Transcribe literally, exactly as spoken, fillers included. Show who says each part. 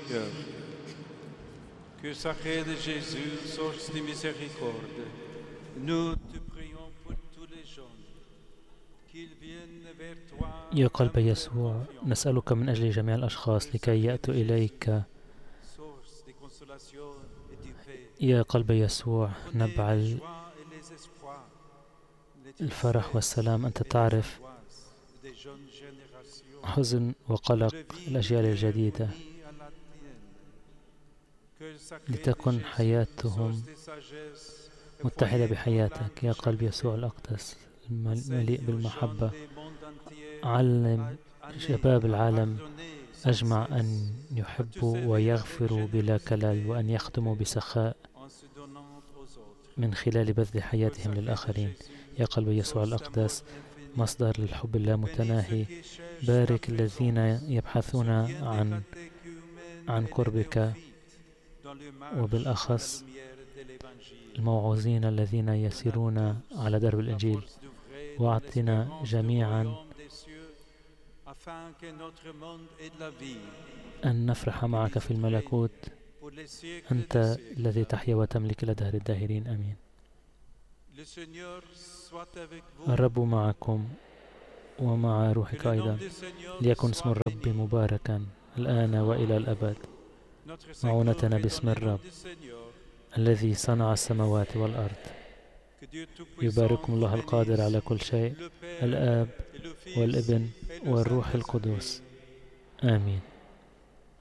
Speaker 1: Seigneur, que sacré de Jésus, source de miséricorde, nous te prions pour tous les gens qu'ils viennent vers toi.
Speaker 2: يا قلب يسوع، نسألك من أجل جميع الأشخاص لكي يأتوا إليك. يا قلب يسوع، نبع الفرح والسلام، أنت تعرف حزن وقلق الأجيال الجديدة، لتكن حياتهم متحدة بحياتك. يا قلب يسوع الأقدس المليء بالمحبة، علم شباب العالم أجمع أن يحبوا ويغفروا بلا كلل، وأن يخدموا بسخاء من خلال بذل حياتهم للآخرين. يا قلب يسوع الأقدس، مصدر للحب اللامتناهي، بارك الذين يبحثون عن عن قربك، وبالأخص الموعوظين الذين يسيرون على درب الإنجيل، واعطنا جميعا أن نفرح معك في الملكوت، أنت الذي تحيا وتملك إلى دهر الداهرين. آمين. الرب معكم ومع روحك أيضا، ليكن اسم الرب مباركا الآن وإلى الأبد. معونتنا باسم الرب الذي صنع السماوات والأرض. يبارككم الله القادر على كل شيء، الآب والابن والروح القدس. آمين.